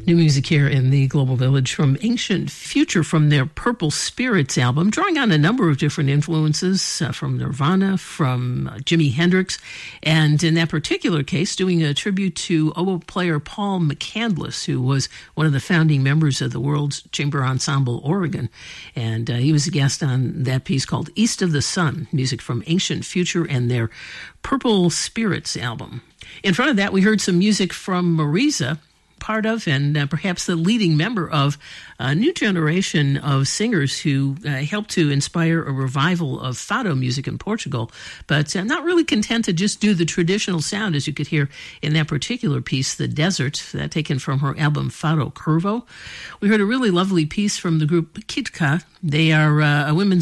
New music here in the Global Village from Ancient Future from their Purple Spirits album, drawing on a number of different influences from Nirvana, from Jimi Hendrix, and in that particular case, doing a tribute to oboe player Paul McCandless, who was one of the founding members of the World Chamber Ensemble Oregon. And he was a guest on that piece called East of the Sun, music from Ancient Future and their Purple Spirits album. In front of that, we heard some music from Marisa, part of and perhaps the leading member of a new generation of singers who helped to inspire a revival of fado music in Portugal, but not really content to just do the traditional sound, as you could hear in that particular piece, The Desert, that taken from her album Fado Curvo. We heard a really lovely piece from the group Kitka. They are a women's